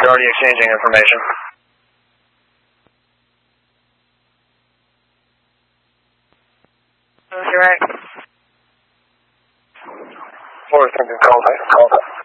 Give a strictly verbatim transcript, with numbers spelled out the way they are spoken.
You're already exchanging information. You're right. Or something called, called up.